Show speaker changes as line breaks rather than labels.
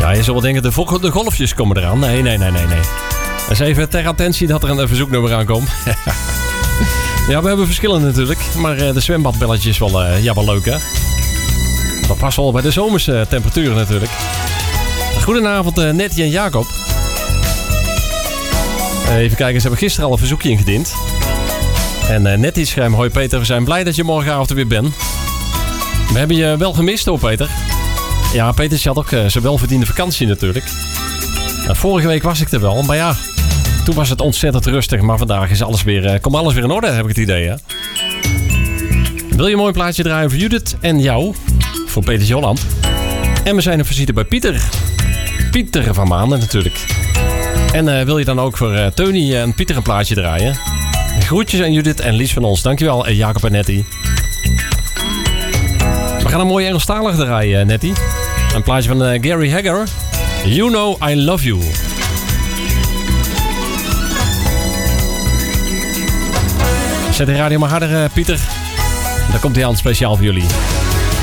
Ja, je zult wel denken, de golfjes komen eraan. Nee. Dus even ter attentie dat er een verzoeknummer aankomt. Ja, we hebben verschillen natuurlijk. Maar de zwembadbelletjes wel leuk, hè? Dat past wel bij de zomerse temperaturen natuurlijk. Goedenavond, Nettie en Jacob. Even kijken, ze hebben gisteren al een verzoekje ingediend. En Nettie schrijft: hoi Peter, we zijn blij dat je morgenavond er weer bent. We hebben je wel gemist hoor, Peter. Ja, Peter had ook zijn welverdiende vakantie natuurlijk. Vorige week was ik er wel, maar ja, toen was het ontzettend rustig. Maar vandaag is komt alles weer in orde, heb ik het idee, hè? Wil je een mooi plaatje draaien voor Judith en jou? Voor Peter Holland. En we zijn op visite bij Pieter. Pieter van Maanden natuurlijk. En wil je dan ook voor Teunie en Pieter een plaatje draaien? Groetjes aan Judith en Lies van ons. Dankjewel, Jacob en Nettie. We gaan een mooie Engelstalig draaien, Nettie. Een plaatje van Gary Hagger. You Know I Love You. Zet de radio maar harder, Pieter. Dan komt hij aan speciaal voor jullie.